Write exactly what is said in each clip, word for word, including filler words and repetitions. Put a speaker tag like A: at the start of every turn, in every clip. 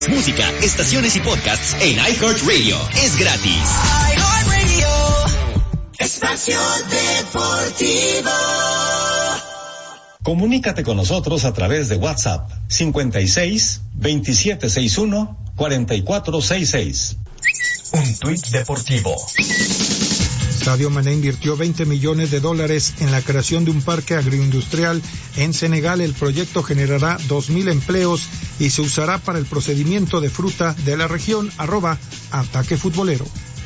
A: Música, estaciones y podcasts en iHeartRadio. Es gratis.
B: iHeartRadio. Espacio Deportivo.
C: Comunícate con nosotros a través de WhatsApp cincuenta y seis, veintisiete sesenta y uno, cuarenta y cuatro sesenta y seis.
A: Un tuit deportivo.
D: Sadio Mané invirtió veinte millones de dólares en la creación de un parque agroindustrial en Senegal. El proyecto generará dos mil empleos y se usará para el procedimiento de fruta de la región. Arroba Ataque Futbolero.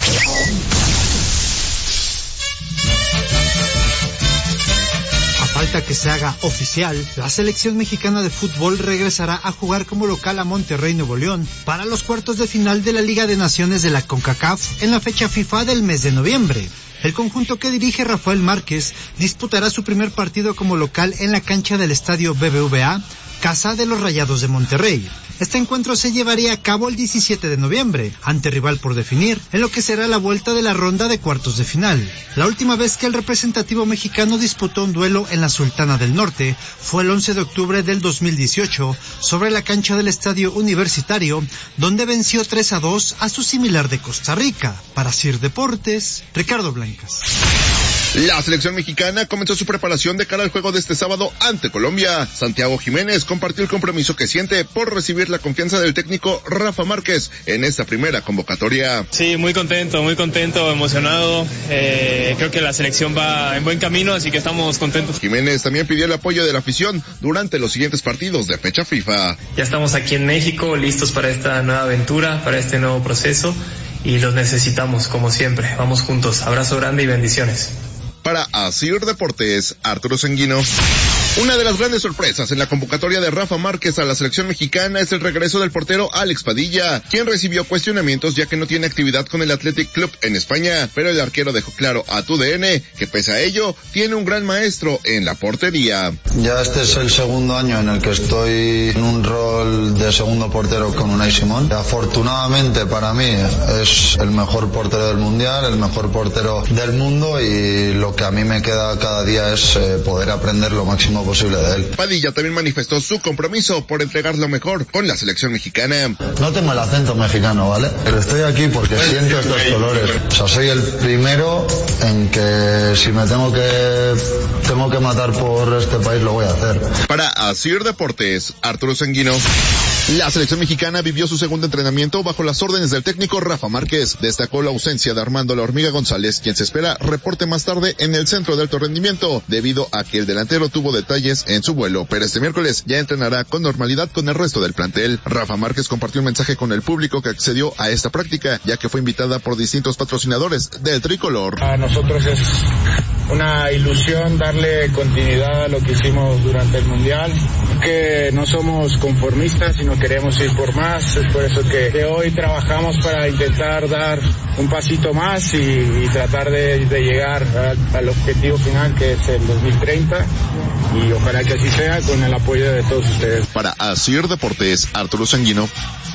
E: Falta que se haga oficial, la selección mexicana de fútbol regresará a jugar como local a Monterrey, Nuevo León, para los cuartos de final de la Liga de Naciones de la CONCACAF en la fecha FIFA del mes de noviembre. El conjunto que dirige Rafael Márquez disputará su primer partido como local en la cancha del estadio B B V A, casa de los Rayados de Monterrey. Este encuentro se llevaría a cabo el diecisiete de noviembre, ante rival por definir, en lo que será la vuelta de la ronda de cuartos de final. La última vez que el representativo mexicano disputó un duelo en la Sultana del Norte fue el once de octubre del dos mil dieciocho, sobre la cancha del Estadio Universitario, donde venció tres a dos a su similar de Costa Rica. Para Sir Deportes, Ricardo Blancas.
F: La selección mexicana comenzó su preparación de cara al juego de este sábado ante Colombia. Santiago Jiménez compartió el compromiso que siente por recibir la confianza del técnico Rafa Márquez en esta primera convocatoria.
G: Sí, muy contento, muy contento, emocionado. Eh, creo que la selección va en buen camino, así que estamos contentos.
F: Jiménez también pidió el apoyo de la afición durante los siguientes partidos de fecha FIFA.
G: Ya estamos aquí en México, listos para esta nueva aventura, para este nuevo proceso, y los necesitamos, como siempre. Vamos juntos. Abrazo grande y bendiciones.
F: Para Asir Deportes, Arturo Sanguino. Una de las grandes sorpresas en la convocatoria de Rafa Márquez a la selección mexicana es el regreso del portero Alex Padilla, quien recibió cuestionamientos ya que no tiene actividad con el Athletic Club en España, pero el arquero dejó claro a T U D N que pese a ello, tiene un gran maestro en la portería.
H: Ya este es el segundo año en el que estoy en un rol de segundo portero con Unai Simón. Afortunadamente para mí es el mejor portero del mundial, el mejor portero del mundo, y lo que a mí me queda cada día es eh, poder aprender lo máximo posible de él.
F: Padilla también manifestó su compromiso por entregar lo mejor con la selección mexicana.
H: No tengo el acento mexicano, ¿vale? Pero estoy aquí porque siento estos colores. O sea, soy el primero en que si me tengo que tengo que matar por este país, lo voy a hacer.
F: Para Asir Deportes, Arturo Sanguino. La selección mexicana vivió su segundo entrenamiento bajo las órdenes del técnico Rafa Márquez. Destacó la ausencia de Armando La Hormiga González, quien se espera reporte más tarde en el centro de alto rendimiento, debido a que el delantero tuvo detalles en su vuelo, pero este miércoles ya entrenará con normalidad con el resto del plantel. Rafa Márquez compartió un mensaje con el público que accedió a esta práctica, ya que fue invitada por distintos patrocinadores del tricolor.
I: A nosotros es una ilusión darle continuidad a lo que hicimos durante el Mundial, que no somos conformistas, sino queremos ir por más. Es por eso que, que hoy trabajamos para intentar dar un pasito más y, y tratar de, de llegar a, al objetivo final, que es el dos mil treinta, y ojalá que así sea con el apoyo de todos ustedes.
F: Para Asir Deportes, Arturo Sanguino.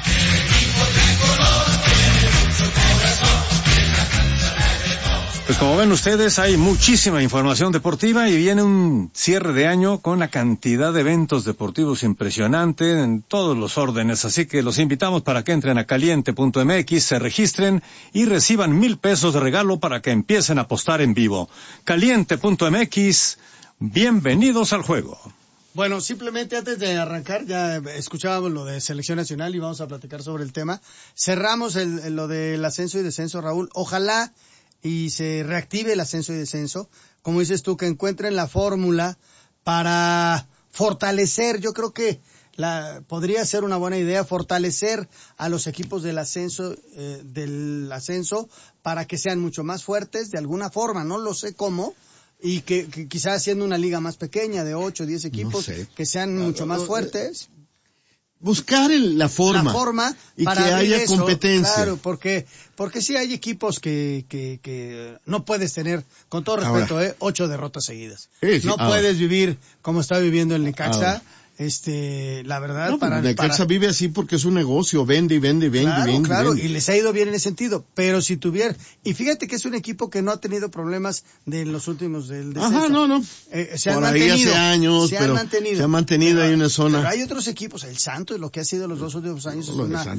J: Pues como ven ustedes, hay muchísima información deportiva y viene un cierre de año con una cantidad de eventos deportivos impresionante en todos los órdenes, así que los invitamos para que entren a caliente punto m x, se registren y reciban mil pesos de regalo para que empiecen a apostar en vivo. caliente punto m x, bienvenidos al juego.
K: Bueno, simplemente antes de arrancar, ya escuchábamos lo de selección nacional y vamos a platicar sobre el tema. Cerramos el, el, lo del ascenso y descenso, Raúl. Ojalá y se reactive el ascenso y descenso, como dices tú, que encuentren la fórmula para fortalecer. Yo creo que la podría ser una buena idea fortalecer a los equipos del ascenso, eh, del ascenso, para que sean mucho más fuertes de alguna forma, no lo sé cómo, y que, que quizás haciendo una liga más pequeña de ocho o diez equipos, no sé, que sean mucho más fuertes.
L: Buscar el, la forma.
K: La forma
L: y
K: para
L: que haya
K: eso,
L: competencia.
K: Claro, porque, porque sí hay equipos que, que, que no puedes tener, con todo respeto, ahora, eh, ocho derrotas seguidas.
L: Sí, sí,
K: no
L: ahora.
K: puedes vivir como está viviendo el Necaxa, Este, la verdad,
L: no,
K: para...
L: Necaxa
K: para...
L: vive así porque es un negocio, vende y vende y vende
K: claro,
L: y vende.
K: Claro,
L: vende.
K: y les ha ido bien en ese sentido, pero si tuviera... Y fíjate que es un equipo que no ha tenido problemas de los últimos del descenso.
L: Ajá, no, no.
K: Eh, se
L: Por
K: han
L: ahí
K: mantenido.
L: hace años,
K: se
L: pero
K: han mantenido.
L: se ha mantenido
K: pero,
L: ahí una zona.
K: Pero hay otros equipos, el Santos, lo que ha sido los dos últimos años, es
L: Lo de
K: una